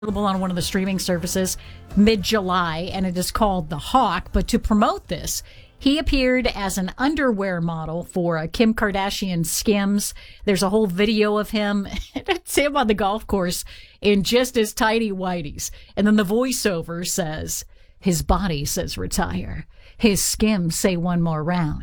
Available on one of the streaming services mid-July, and it is called The Hawk. But to promote this, he appeared as an underwear model for Kim Kardashian Skims. There's a whole video of him. It's him on the golf course in just his tidy whities. And then the voiceover says, his body says retire. His Skims say one more round.